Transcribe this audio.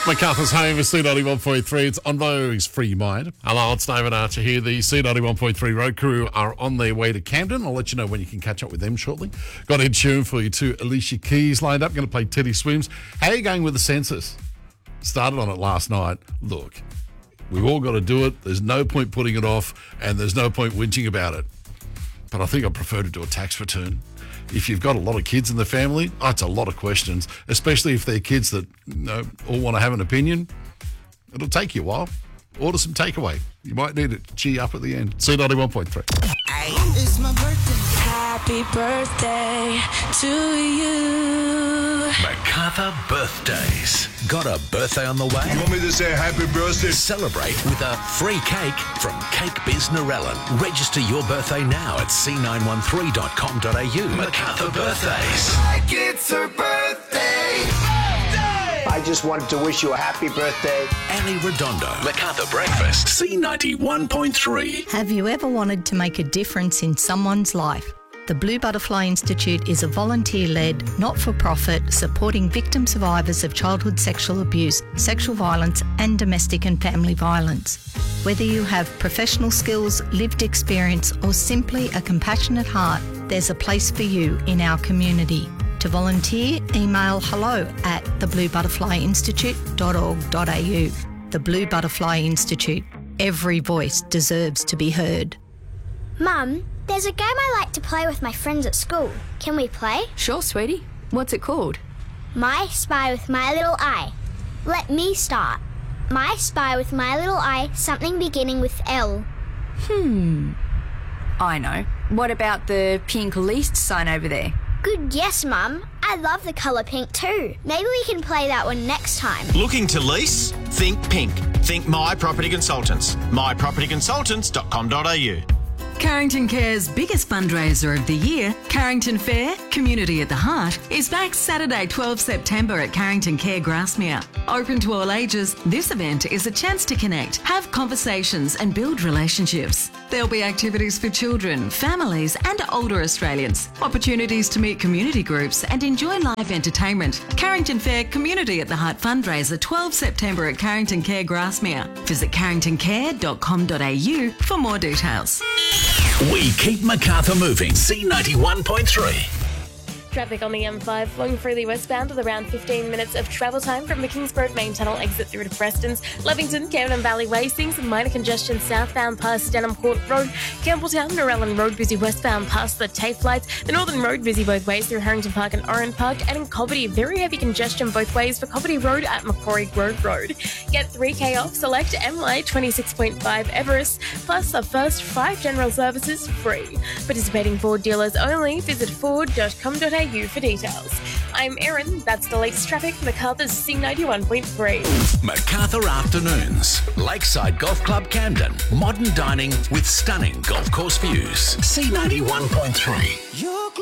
MacArthur's Home is C91.3. It's on Vogue's Free Mind. Hello, it's David Archer here. The C91.3 road crew are on their way to Camden. I'll let you know when you can catch up with them shortly. Got Ed Sheeran for you too. Alicia Keys lined up. Going to play Teddy Swims. How are you going with the census? Started on it last night. Look, we've all got to do it. There's no point putting it off, and there's no point whinging about it. But I think I prefer to do a tax return. If you've got a lot of kids in the family, it's a lot of questions, especially if they're kids that all want to have an opinion. It'll take you a while. Order some takeaway. You might need it to cheer you up at the end. C91.3. It's my birthday. Happy birthday to you. MacArthur birthdays. Got a birthday on the way? You want me to say happy birthday? Celebrate with a free cake from Cake Biz Narellan. Register your birthday now at c913.com.au. MacArthur birthdays. Like it's her birthday. I just wanted to wish you a happy birthday. Ali Redondo. MacArthur breakfast. C91.3. Have you ever wanted to make a difference in someone's life? The Blue Butterfly Institute is a volunteer-led, not-for-profit, supporting victim survivors of childhood sexual abuse, sexual violence and domestic and family violence. Whether you have professional skills, lived experience or simply a compassionate heart, there's a place for you in our community. To volunteer, email hello@thebluebutterflyinstitute.org.au. The Blue Butterfly Institute. Every voice deserves to be heard. Mum, there's a game I like to play with my friends at school. Can we play? Sure, sweetie. What's it called? My Spy with My Little Eye. Let me start. My Spy with My Little Eye, something beginning with L. I know. What about the pink leased sign over there? Good guess, Mum. I love the colour pink too. Maybe we can play that one next time. Looking to lease? Think pink. Think My Property Consultants. mypropertyconsultants.com.au. Carrington Care's biggest fundraiser of the year, Carrington Fair, Community at the Heart, is back Saturday 12 September at Carrington Care Grasmere. Open to all ages, this event is a chance to connect, have conversations and build relationships. There'll be activities for children, families and older Australians, opportunities to meet community groups and enjoy live entertainment. Carrington Fair Community at the Heart fundraiser 12 September at Carrington Care Grasmere. Visit carringtoncare.com.au for more details. We keep MacArthur moving. C91.3. Traffic on the M5 flowing freely westbound with around 15 minutes of travel time from the Kingsgrove Main Tunnel exit through to Prestons, Levington, Camden Valley Way, seeing some minor congestion southbound past Denham Court Road, Campbelltown, Narellan Road busy westbound past the TAFE lights, the Northern Road busy both ways through Harrington Park and Oran Park, and in Cobbitty, very heavy congestion both ways for Cobbitty Road at Macquarie Grove Road. Get 3K off select MY 26.5 Everest, plus the first 5 general services free. Participating Ford dealers only. Visit ford.com.au for details. I'm Erin. That's the latest traffic. MacArthur's C91.3. MacArthur Afternoons. Lakeside Golf Club Camden. Modern dining with stunning golf course views. C91.3.